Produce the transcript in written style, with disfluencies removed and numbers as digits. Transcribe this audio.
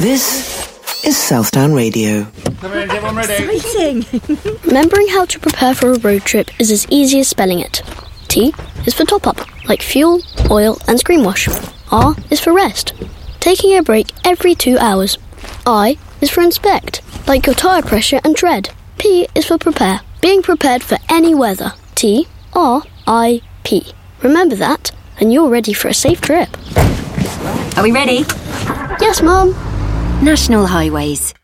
This is Southdown Radio. Come in, everyone ready? Exciting! Remembering how to prepare for a road trip is as easy as spelling it. T is for top up, like fuel, oil and screen wash. R is for rest, taking a break every 2 hours. I is for inspect, like your tyre pressure and tread. P is for prepare, being prepared for any weather. T, R, I, P. Remember that, and you're ready for a safe trip. Are we ready? Yes, Mum. National Highways.